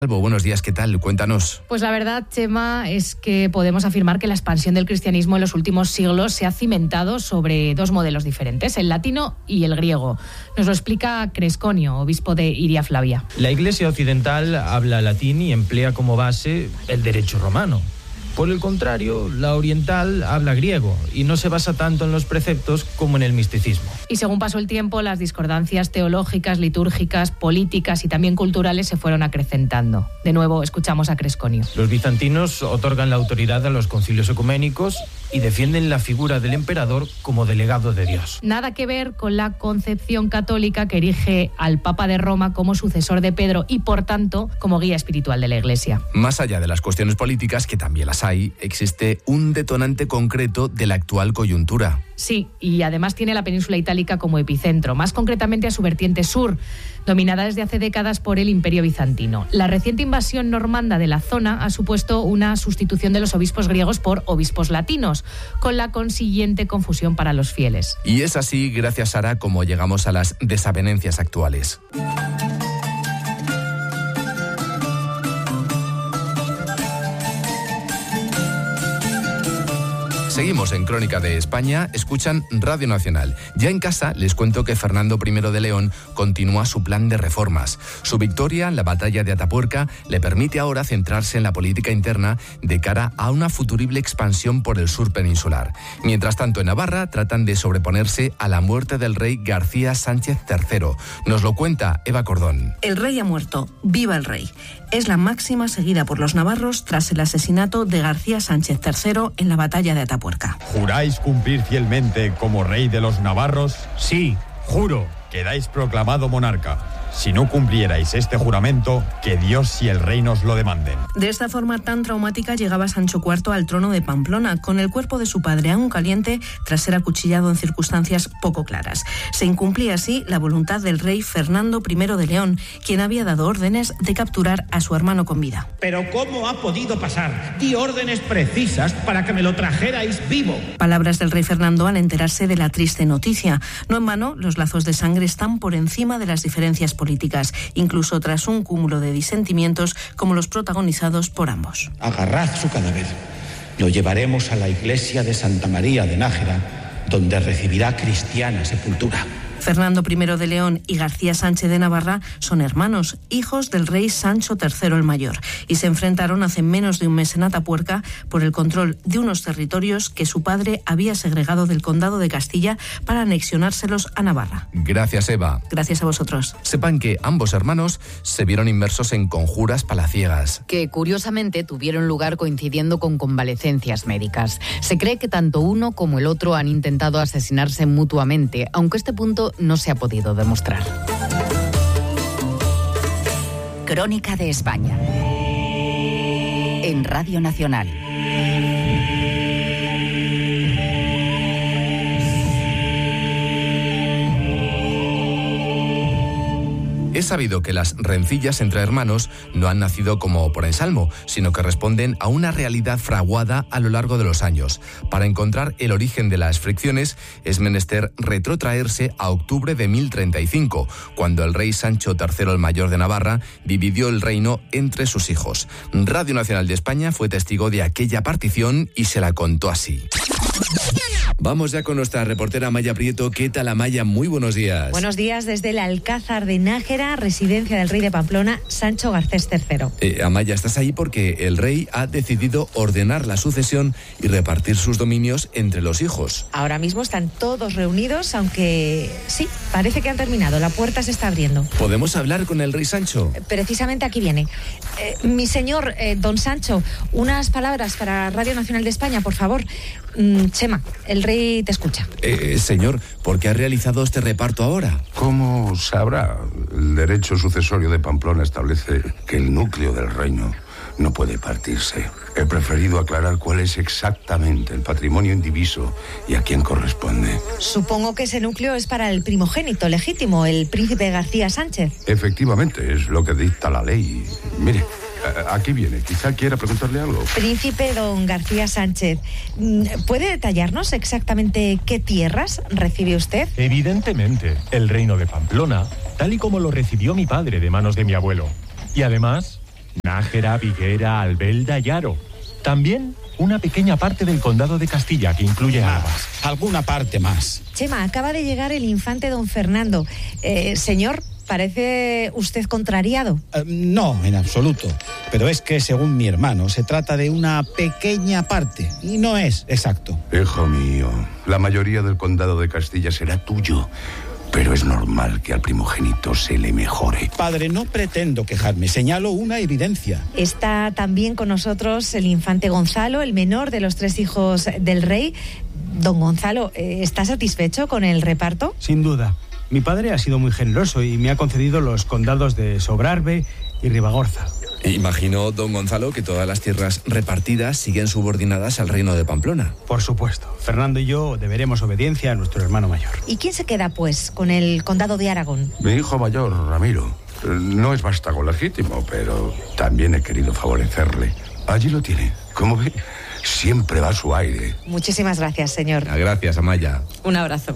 Buenos días, ¿qué tal? Cuéntanos. Pues la verdad, Chema, es que podemos afirmar que la expansión del cristianismo en los últimos siglos se ha cimentado sobre dos modelos diferentes, el latino y el griego. Nos lo explica Cresconio, obispo de Iria Flavia. La Iglesia occidental habla latín y emplea como base el derecho romano. Por el contrario, la oriental habla griego y no se basa tanto en los preceptos como en el misticismo. Y según pasó el tiempo, las discordancias teológicas, litúrgicas, políticas y también culturales se fueron acrecentando. De nuevo, escuchamos a Cresconio. Los bizantinos otorgan la autoridad a los concilios ecuménicos y defienden la figura del emperador como delegado de Dios. Nada que ver con la concepción católica que erige al Papa de Roma como sucesor de Pedro y, por tanto, como guía espiritual de la Iglesia. Más allá de las cuestiones políticas, que también las hay, existe un detonante concreto de la actual coyuntura. Sí, y además tiene la península itálica como epicentro, más concretamente a su vertiente sur, dominada desde hace décadas por el Imperio bizantino. La reciente invasión normanda de la zona ha supuesto una sustitución de los obispos griegos por obispos latinos, con la consiguiente confusión para los fieles. Y es así, gracias Sara, como llegamos a las desavenencias actuales. Seguimos en Crónica de España, escuchan Radio Nacional. Ya en casa les cuento que Fernando I de León continúa su plan de reformas. Su victoria en la batalla de Atapuerca le permite ahora centrarse en la política interna de cara a una futurible expansión por el sur peninsular. Mientras tanto, en Navarra tratan de sobreponerse a la muerte del rey García Sánchez III. Nos lo cuenta Eva Cordón. El rey ha muerto, viva el rey. Es la máxima seguida por los navarros tras el asesinato de García Sánchez III en la batalla de Atapuerca. ¿Juráis cumplir fielmente como rey de los navarros? Sí, juro. Quedáis proclamado monarca. Si no cumplierais este juramento, que Dios y el rey nos lo demanden. De esta forma tan traumática llegaba Sancho IV al trono de Pamplona, con el cuerpo de su padre aún caliente tras ser acuchillado en circunstancias poco claras. Se incumplía así la voluntad del rey Fernando I de León, quien había dado órdenes de capturar a su hermano con vida. ¿Pero cómo ha podido pasar? Di órdenes precisas para que me lo trajerais vivo. Palabras del rey Fernando al enterarse de la triste noticia. No en vano, los lazos de sangre están por encima de las diferencias políticas, incluso tras un cúmulo de disentimientos como los protagonizados por ambos. Agarrad su cadáver. Lo llevaremos a la iglesia de Santa María de Nájera, donde recibirá cristiana sepultura. Fernando I de León y García Sánchez de Navarra son hermanos, hijos del rey Sancho III el Mayor, y se enfrentaron hace menos de un mes en Atapuerca por el control de unos territorios que su padre había segregado del condado de Castilla para anexionárselos a Navarra. Gracias, Eva. Gracias a vosotros. Sepan que ambos hermanos se vieron inmersos en conjuras palaciegas, que curiosamente tuvieron lugar coincidiendo con convalecencias médicas. Se cree que tanto uno como el otro han intentado asesinarse mutuamente, aunque este punto no se ha podido demostrar. Crónica de España en Radio Nacional. Es sabido que las rencillas entre hermanos no han nacido como por ensalmo, sino que responden a una realidad fraguada a lo largo de los años. Para encontrar el origen de las fricciones es menester retrotraerse a octubre de 1035, cuando el rey Sancho III el Mayor de Navarra dividió el reino entre sus hijos. Radio Nacional de España fue testigo de aquella partición y se la contó así. Vamos ya con nuestra reportera Amaya Prieto. ¿Qué tal, Amaya? Muy buenos días. Buenos días desde el Alcázar de Nájera, residencia del rey de Pamplona, Sancho Garcés III. Amaya, estás ahí porque el rey ha decidido ordenar la sucesión y repartir sus dominios entre los hijos. Ahora mismo están todos reunidos, aunque sí, parece que han terminado. La puerta se está abriendo. ¿Podemos hablar con el rey Sancho? Precisamente aquí viene. Mi señor, don Sancho, unas palabras para Radio Nacional de España, por favor. Chema, el rey te escucha. Señor, ¿por qué ha realizado este reparto ahora? Como sabrá, el derecho sucesorio de Pamplona establece que el núcleo del reino no puede partirse. He preferido aclarar cuál es exactamente el patrimonio indiviso y a quién corresponde. Supongo que ese núcleo es para el primogénito legítimo, el príncipe García Sánchez. Efectivamente, es lo que dicta la ley. Mire, aquí viene. Quizá quiera preguntarle algo. Príncipe don García Sánchez, ¿puede detallarnos exactamente qué tierras recibe usted? Evidentemente, el reino de Pamplona, tal y como lo recibió mi padre de manos de mi abuelo. Y además, Nájera, Viguera, Albelda y Haro. También una pequeña parte del condado de Castilla, que incluye Albas. Alguna parte más. Chema, acaba de llegar el infante don Fernando. Señor, ¿parece usted contrariado? No, en absoluto. Pero es que, según mi hermano, se trata de una pequeña parte. Y no es exacto. Hijo mío, la mayoría del condado de Castilla será tuyo. Pero es normal que al primogénito se le mejore. Padre, no pretendo quejarme, señalo una evidencia. Está también con nosotros el infante Gonzalo, el menor de los 3 hijos del rey. Don Gonzalo, ¿está satisfecho con el reparto? Sin duda. Mi padre ha sido muy generoso y me ha concedido los condados de Sobrarbe y Ribagorza. Imagino, don Gonzalo, que todas las tierras repartidas siguen subordinadas al reino de Pamplona. Por supuesto. Fernando y yo deberemos obediencia a nuestro hermano mayor. ¿Y quién se queda, pues, con el condado de Aragón? Mi hijo mayor, Ramiro. No es vástago legítimo, pero también he querido favorecerle. Allí lo tiene. Como ve, siempre va a su aire. Muchísimas gracias, señor. Gracias, Amaya. Un abrazo.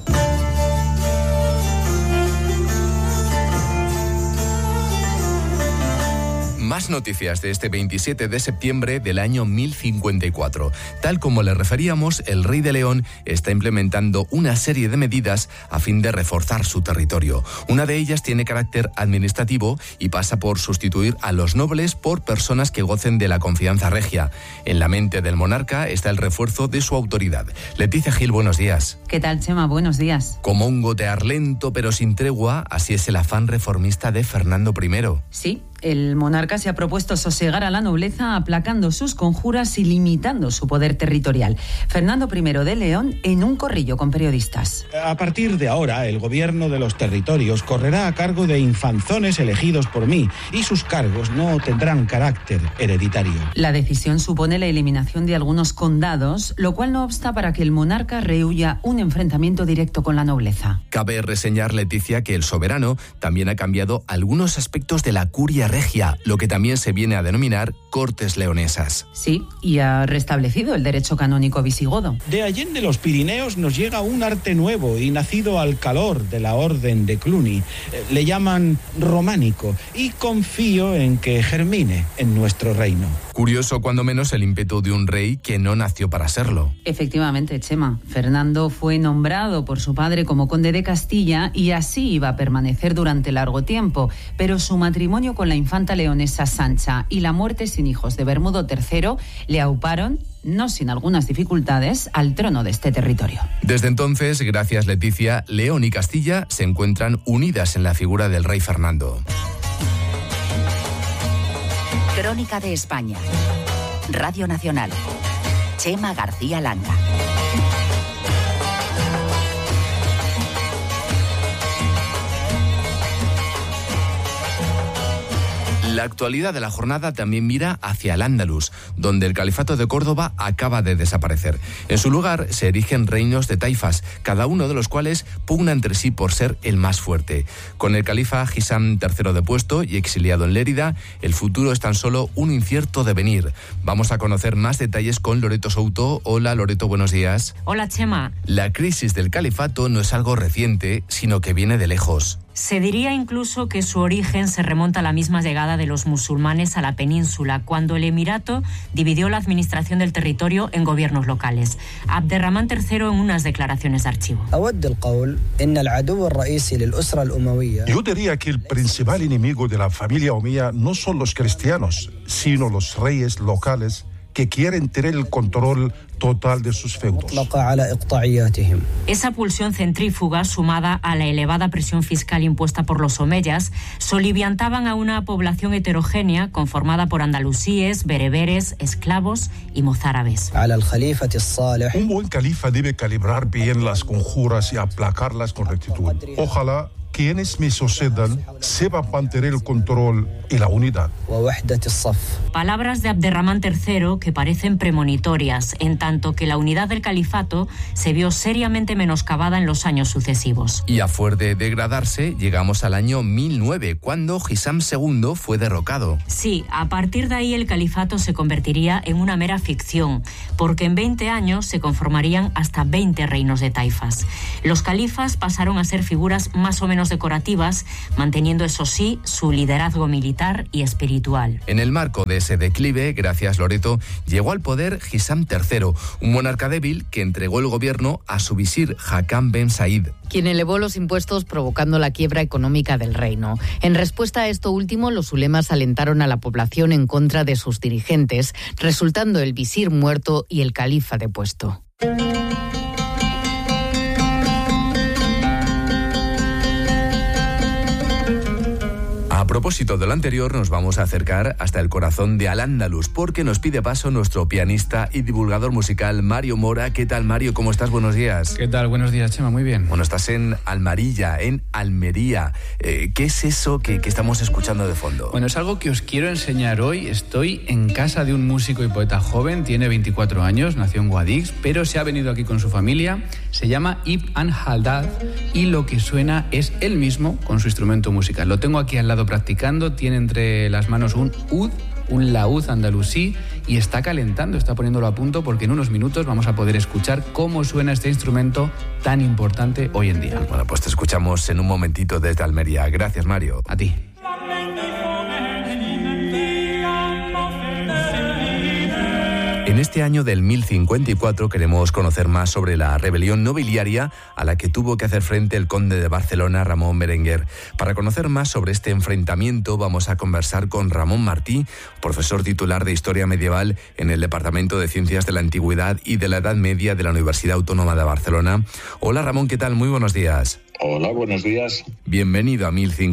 Más noticias de este 27 de septiembre del año 1054. Tal como le referíamos, el rey de León está implementando una serie de medidas a fin de reforzar su territorio. Una de ellas tiene carácter administrativo y pasa por sustituir a los nobles por personas que gocen de la confianza regia. En la mente del monarca está el refuerzo de su autoridad. Leticia Gil, buenos días. ¿Qué tal, Chema? Buenos días. Como un gotear lento pero sin tregua, así es el afán reformista de Fernando I. Sí. El monarca se ha propuesto sosegar a la nobleza aplacando sus conjuras y limitando su poder territorial. Fernando I de León en un corrillo con periodistas. A partir de ahora, el gobierno de los territorios correrá a cargo de infanzones elegidos por mí y sus cargos no tendrán carácter hereditario. La decisión supone la eliminación de algunos condados, lo cual no obsta para que el monarca rehuya un enfrentamiento directo con la nobleza. Cabe reseñar, Leticia, que el soberano también ha cambiado algunos aspectos de la curia regia, lo que también se viene a denominar Cortes Leonesas. Sí, y ha restablecido el derecho canónico visigodo. De allende los Pirineos nos llega un arte nuevo y nacido al calor de la orden de Cluny. Le llaman románico y confío en que germine en nuestro reino. Curioso, cuando menos, el ímpetu de un rey que no nació para serlo. Efectivamente, Chema. Fernando fue nombrado por su padre como conde de Castilla y así iba a permanecer durante largo tiempo, pero su matrimonio con la infanta leonesa Sancha y la muerte sin hijos de Bermudo III le auparon, no sin algunas dificultades, al trono de este territorio. Desde entonces, gracias, Leticia, León y Castilla se encuentran unidas en la figura del rey Fernando. Crónica de España. Radio Nacional. Chema García Langa. La actualidad de la jornada también mira hacia Al-Ándalus, donde el califato de Córdoba acaba de desaparecer. En su lugar se erigen reinos de taifas, cada uno de los cuales pugna entre sí por ser el más fuerte. Con el califa Hisam III depuesto y exiliado en Lérida, el futuro es tan solo un incierto devenir. Vamos a conocer más detalles con Loreto Souto. Hola, Loreto, buenos días. Hola, Chema. La crisis del califato no es algo reciente, sino que viene de lejos. Se diría incluso que su origen se remonta a la misma llegada de los musulmanes a la península, cuando el emirato dividió la administración del territorio en gobiernos locales. Abderramán III en unas declaraciones de archivo. Yo diría que el principal enemigo de la familia omía no son los cristianos, sino los reyes locales que quieren tener el control total de sus feudos. Esa pulsión centrífuga, sumada a la elevada presión fiscal impuesta por los omeyas, soliviantaban a una población heterogénea conformada por andalusíes, bereberes, esclavos y mozárabes. Un buen califa debe calibrar bien las conjuras y aplacarlas con rectitud. Ojalá quienes me sucedan sepan mantener el control y la unidad. Palabras de Abderramán III que parecen premonitorias, en tanto que la unidad del califato se vio seriamente menoscabada en los años sucesivos. Y a fuer de degradarse, llegamos al año 1009, cuando Hisam II fue derrocado. Sí, a partir de ahí el califato se convertiría en una mera ficción, porque en 20 años se conformarían hasta 20 reinos de taifas. Los califas pasaron a ser figuras más o menos menos decorativas, manteniendo, eso sí, su liderazgo militar y espiritual. En el marco de ese declive, gracias Loreto, llegó al poder Hisham III, un monarca débil que entregó el gobierno a su visir Hakam Ben Said, quien elevó los impuestos provocando la quiebra económica del reino. En respuesta a esto último, los ulemas alentaron a la población en contra de sus dirigentes, resultando el visir muerto y el califa depuesto. A propósito de lo anterior, nos vamos a acercar hasta el corazón de Al-Ándalus, porque nos pide paso nuestro pianista y divulgador musical Mario Mora. ¿Qué tal, Mario? ¿Cómo estás? Buenos días. ¿Qué tal? Buenos días, Chema. Muy bien. Bueno, estás en Almarilla, en Almería. ¿Qué es eso que estamos escuchando de fondo? Bueno, es algo que os quiero enseñar hoy. Estoy en casa de un músico y poeta joven, tiene 24 años, nació en Guadix, pero se ha venido aquí con su familia. Se llama Ibn Haldad y lo que suena es él mismo con su instrumento musical. Lo tengo aquí al lado practicando, tiene entre las manos un ud, un laúd andalusí, y está calentando, está poniéndolo a punto, porque en unos minutos vamos a poder escuchar cómo suena este instrumento tan importante hoy en día. Bueno, pues te escuchamos en un momentito desde Almería. Gracias, Mario. A ti. En este año del 1054 queremos conocer más sobre la rebelión nobiliaria a la que tuvo que hacer frente el conde de Barcelona, Ramón Berenguer. Para conocer más sobre este enfrentamiento vamos a conversar con Ramón Martí, profesor titular de Historia Medieval en el Departamento de Ciencias de la Antigüedad y de la Edad Media de la Universidad Autónoma de Barcelona. Hola Ramón, ¿qué tal? Muy buenos días. Hola, buenos días. Bienvenido a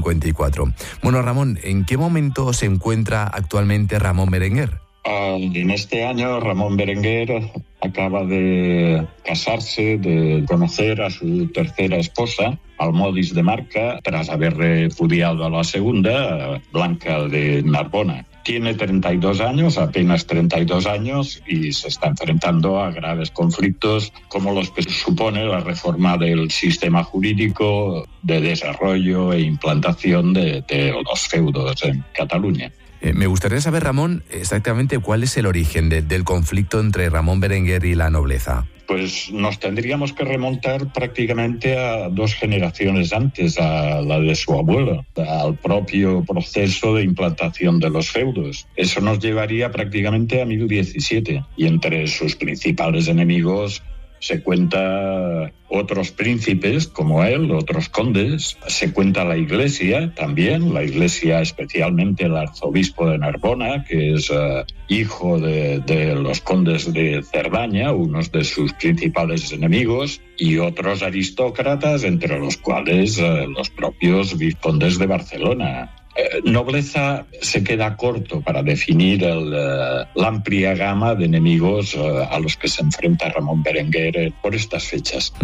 1054. Bueno, Ramón, ¿en qué momento se encuentra actualmente Ramón Berenguer? En este año Ramón Berenguer acaba de casarse, de conocer a su tercera esposa, Almodis de Marca, tras haber repudiado a la segunda, Blanca de Narbona. Tiene 32 años, apenas 32 años, y se está enfrentando a graves conflictos como los que supone la reforma del sistema jurídico de desarrollo e implantación de los feudos en Cataluña. Me gustaría saber, Ramón, exactamente cuál es el origen del conflicto entre Ramón Berenguer y la nobleza. Pues nos tendríamos que remontar prácticamente a 2 generaciones antes, a la de su abuelo, al propio proceso de implantación de los feudos. Eso nos llevaría prácticamente a 1017, y entre sus principales enemigos se cuenta otros príncipes como él, otros condes, se cuenta la Iglesia también, la Iglesia especialmente el arzobispo de Narbona, que es hijo de los condes de Cerdaña, unos de sus principales enemigos, y otros aristócratas, entre los cuales los propios vizcondes de Barcelona. Nobleza se queda corto para definir la amplia gama de enemigos a los que se enfrenta Ramón Berenguer por estas fechas.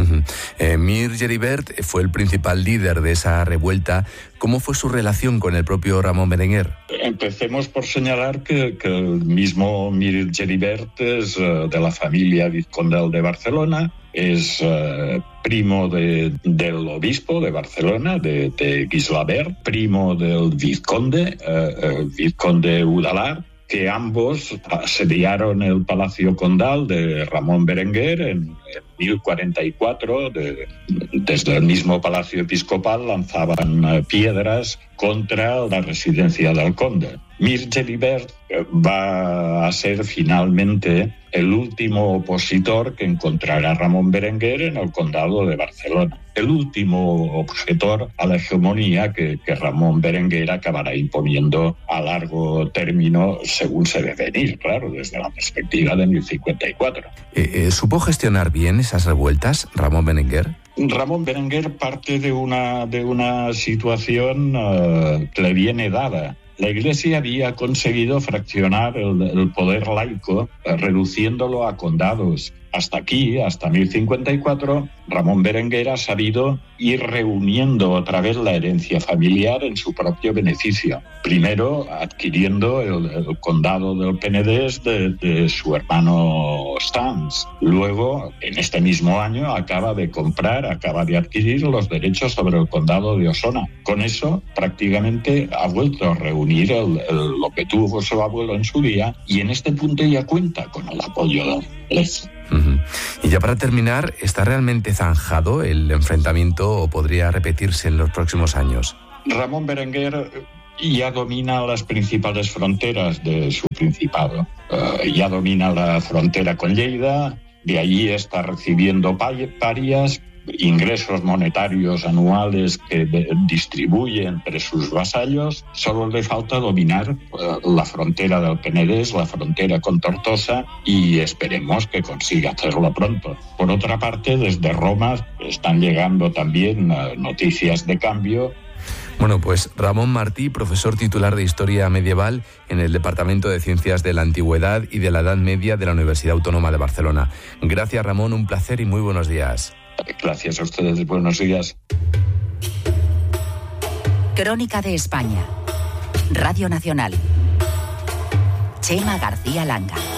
Mir Geribert fue el principal líder de esa revuelta. ¿Cómo fue su relación con el propio Ramón Berenguer? Empecemos por señalar que el mismo Mir Geribert es de la familia vizcondal de Barcelona, es primo del obispo de Barcelona, de Guislaber, primo del vizconde, el vizconde Udalar, que ambos asediaron el Palacio Condal de Ramón Berenguer en 1044. Desde el mismo Palacio Episcopal lanzaban piedras contra la residencia del conde. Mir Geribert va a ser finalmente el último opositor que encontrará Ramón Berenguer en el condado de Barcelona. El último objetor a la hegemonía que Ramón Berenguer acabará imponiendo a largo término, según se ve venir, claro, desde la perspectiva de 1054. ¿Supo gestionar bien esas revueltas, Ramón Berenguer? Ramón Berenguer parte de una situación que le viene dada. La Iglesia había conseguido fraccionar el poder laico, reduciéndolo a condados. Hasta aquí, hasta 1054, Ramón Berenguer ha sabido ir reuniendo otra vez la herencia familiar en su propio beneficio. Primero adquiriendo el condado del Penedès de su hermano Stans. Luego, en este mismo año, acaba de adquirir los derechos sobre el condado de Osona. Con eso, prácticamente ha vuelto a reunir lo que tuvo su abuelo en su día, y en este punto ya cuenta con el apoyo de la Iglesia. Y ya para terminar, ¿está realmente zanjado el enfrentamiento o podría repetirse en los próximos años? Ramón Berenguer ya domina las principales fronteras de su principado. Ya domina la frontera con Lleida, de allí está recibiendo parias, ingresos monetarios anuales que distribuye entre sus vasallos. Solo le falta dominar la frontera del Penedés, la frontera con Tortosa, y esperemos que consiga hacerlo pronto. Por otra parte, desde Roma están llegando también noticias de cambio. Bueno, pues Ramón Martí, profesor titular de Historia Medieval en el Departamento de Ciencias de la Antigüedad y de la Edad Media de la Universidad Autónoma de Barcelona. Gracias, Ramón, un placer y muy buenos días. Gracias a ustedes, buenos días. Crónica de España. Radio Nacional. Chema García Langa.